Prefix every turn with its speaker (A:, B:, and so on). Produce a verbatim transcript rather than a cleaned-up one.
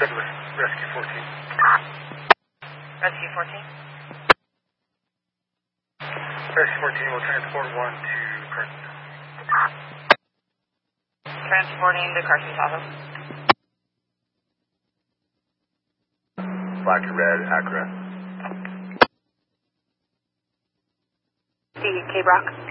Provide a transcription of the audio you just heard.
A: Douglas, Rescue fourteen.
B: Rescue fourteen.
A: Rescue fourteen will transport one to Carson.
B: Transporting to Carson Tahoe.
A: Black and red, Acura.
B: D, K Brock.